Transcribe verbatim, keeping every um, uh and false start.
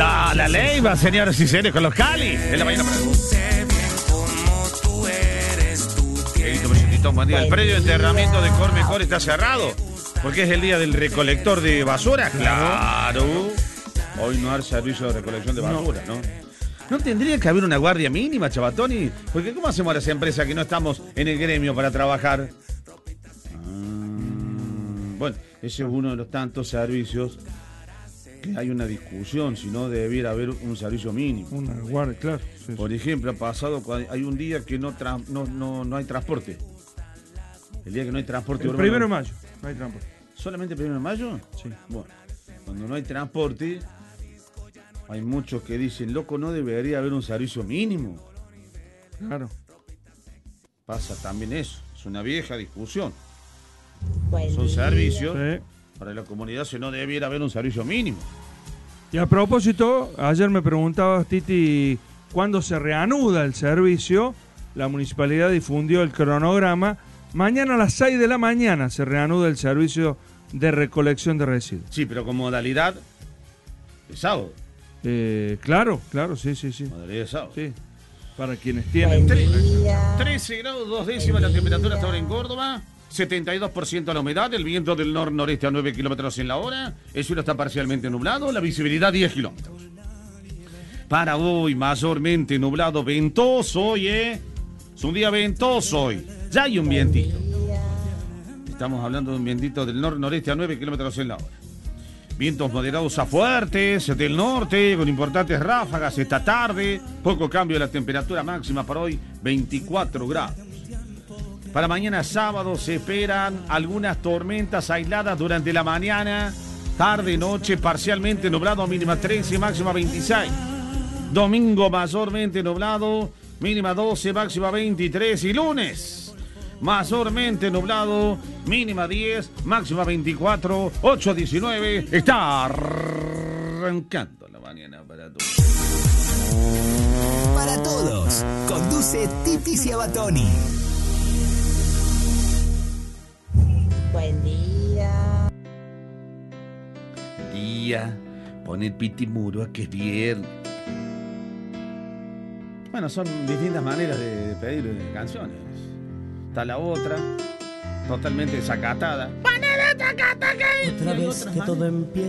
Da, la ley va, señores y señores, con los Cali. En la mañana. Buen día. El predio de enterramiento de Cormejor está cerrado porque es el día del recolector de basura. Claro. Hoy no hay servicio de recolección de basura, ¿no? ¿No tendría que haber una guardia mínima, Chabatoni? Porque ¿cómo hacemos las empresas que no estamos en el gremio para trabajar? Ah, bueno, ese es uno de los tantos servicios que hay una discusión, si no debiera haber un servicio mínimo. Una guardia, claro. Sí, Por ejemplo, ha pasado, hay un día que no, tra- no, no, no hay transporte. El día que no hay transporte el urbano. primero de mayo, no hay transporte. ¿Solamente el primero de mayo? Sí. Bueno, cuando no hay transporte, hay muchos que dicen, loco, no debería haber un servicio mínimo. Claro. Pasa también eso, es una vieja discusión. Buen Son día. servicios Sí. para la comunidad, si no debiera haber un servicio mínimo. Y a propósito, ayer me preguntaba Titi cuándo se reanuda el servicio. La municipalidad difundió el cronograma. Mañana a las seis de la mañana se reanuda el servicio de recolección de residuos. Sí, pero con modalidad de sábado. Eh, claro, claro, sí, sí, sí. Modalidad de sábado. Sí. Para quienes tienen. Buen día. trece grados, dos décimas la temperatura hasta ahora en Córdoba. setenta y dos por ciento la humedad, el viento del nor-noreste a nueve kilómetros en la hora. El cielo está parcialmente nublado, la visibilidad diez kilómetros. Para hoy, mayormente nublado, ventoso hoy, ¿eh? Es un día ventoso hoy. Ya hay un vientito. Estamos hablando de un vientito del nor-noreste a nueve kilómetros en la hora. Vientos moderados a fuertes del norte, con importantes ráfagas esta tarde. Poco cambio de la temperatura máxima para hoy, veinticuatro grados. Para mañana sábado se esperan algunas tormentas aisladas durante la mañana, tarde, noche, parcialmente nublado, mínima trece, máxima veintiséis. Domingo mayormente nublado, mínima doce, máxima veintitrés. Y lunes, mayormente nublado, mínima diez, máxima veinticuatro, ocho a diecinueve. Está arrancando la mañana para todos. Para todos, conduce Titi Ciabatoni. Buen día. Día, pon el pitimuro que es viernes. Bueno, son distintas maneras de pedir eh, canciones. Está la otra, totalmente desacatada. Otra vez que todo empieza.